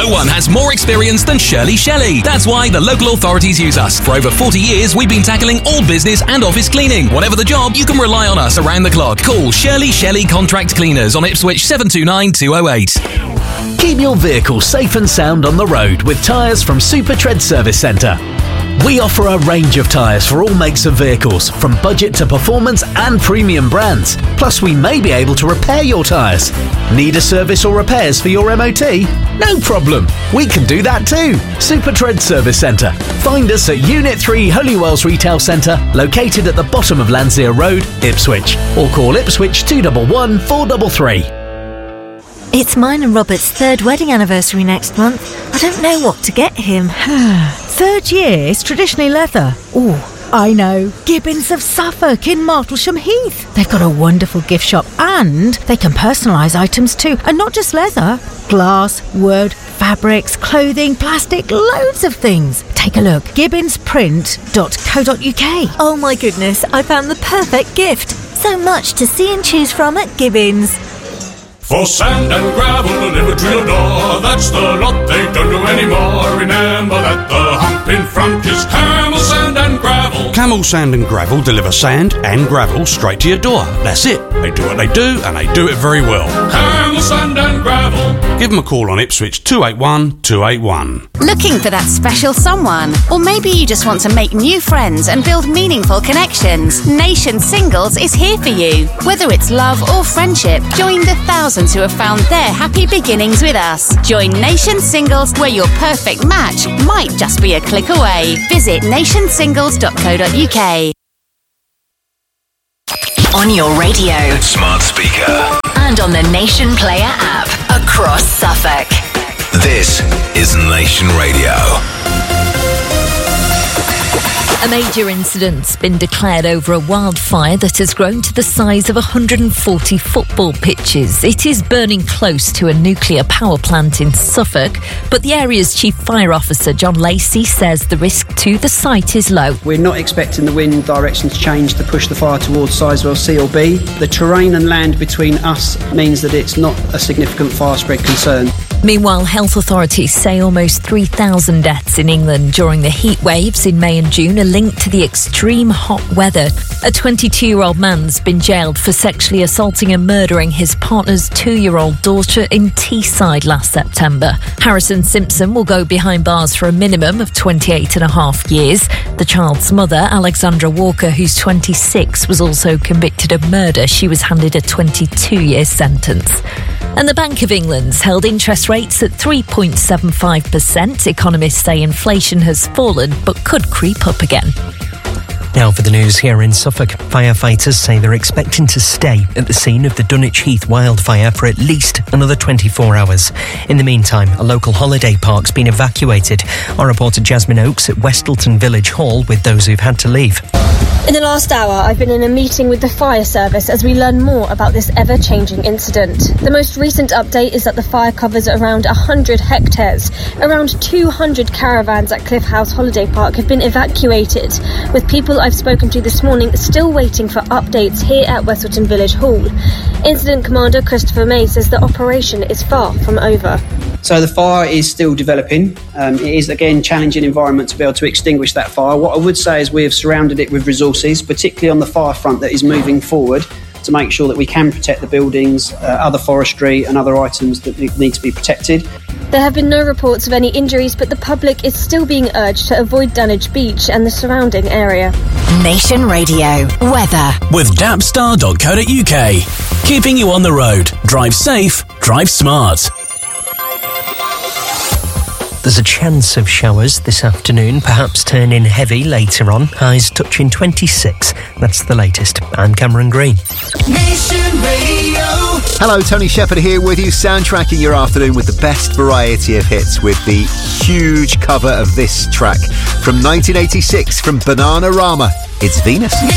No one has more experience than Shirley Shelley. That's why the local authorities use us. For over 40 years, we've been tackling all business and office cleaning. Whatever the job, you can rely on us around the clock. Call Shirley Shelley Contract Cleaners on Ipswich 729 208. Keep your vehicle safe and sound on the road with tyres from Super Tread Service Centre. We offer a range of tyres for all makes of vehicles, from budget to performance and premium brands. Plus, we may be able to repair your tyres. Need a service or repairs for your MOT? No problem. We can do that too. Super Tread Service Centre. Find us at Unit 3 Holywells Retail Centre, located at the bottom of Landseer Road, Ipswich. Or call Ipswich 211 433. It's mine and Robert's 3rd wedding anniversary next month. I don't know what to get him. 3rd year is traditionally leather. Ooh, I know. Gibbons of Suffolk in Martlesham Heath. They've got a wonderful gift shop and they can personalise items too. And not just leather. Glass, wood, fabrics, clothing, plastic, loads of things. Take a look. gibbonsprint.co.uk. Oh my goodness, I found the perfect gift. So much to see and choose from at Gibbons. For sand and gravel delivered to your door, that's the lot they don't do anymore. Remember that the hump in front is Camel Sand and Gravel. Camel Sand and Gravel deliver sand and gravel straight to your door. That's it. They do what they do, and they do it very well. Camel Sand and Gravel. Give them a call on Ipswich 281 281. Looking for that special someone? Or maybe you just want to make new friends and build meaningful connections? Nation Singles is here for you. Whether it's love or friendship, join the thousands who have found their happy beginnings with us. Join Nation Singles, where your perfect match might just be a click away. Visit nationsingles.co.uk. On your radio, Smart speaker, and on the Nation Player app across Suffolk. this is Nation Radio. A major incident's been declared over a wildfire that has grown to the size of 140 football pitches. It is burning close to a nuclear power plant in Suffolk, but the area's chief fire officer, John Lacey, says the risk to the site is low. We're not expecting the wind direction to change to push the fire towards Sizewell C or B. The terrain and land between us means that it's not a significant fire spread concern. Meanwhile, health authorities say almost 3,000 deaths in England during the heat waves in May and June are linked to the extreme hot weather. A 22-year-old man's been jailed for sexually assaulting and murdering his partner's 2-year-old daughter in Teesside last September. Harrison Simpson will go behind bars for a minimum of 28.5 years. The child's mother, Alexandra Walker, who's 26, was also convicted of murder. She was handed a 22-year sentence. And the Bank of England's held interest rates at 3.75%. Economists say inflation has fallen but could creep up again. Now for the news here in Suffolk. Firefighters say they're expecting to stay at the scene of the Dunwich Heath wildfire for at least another 24 hours. In the meantime, a local holiday park's been evacuated. Our reporter Jasmine Oakes at Westleton Village Hall with those who've had to leave. In the last hour, I've been in a meeting with the fire service as we learn more about this ever-changing incident. The most recent update is that the fire covers around 100 hectares. Around 200 caravans at Cliff House Holiday Park have been evacuated, with people I've spoken to this morning still waiting for updates here at Westleton Village Hall. Incident Commander Christopher May says the operation is far from over. So the fire is still developing. It is, again, challenging environment to be able to extinguish that fire. What I would say is we have surrounded it with resources, particularly on the fire front, that is moving forward to make sure that we can protect the buildings, other forestry and other items that need to be protected. There have been no reports of any injuries, but the public is still being urged to avoid Dunwich Beach and the surrounding area. Nation Radio weather With dapstar.co.uk. Keeping you on the road. Drive safe, drive smart. There's a chance of showers this afternoon, perhaps turning heavy later on. Highs touching 26. That's the latest. I'm Cameron Green. Nation Radio. Hello, Tony Shepherd here with you, soundtracking your afternoon with the best variety of hits with the huge cover of this track from 1986 from Bananarama. It's Venus.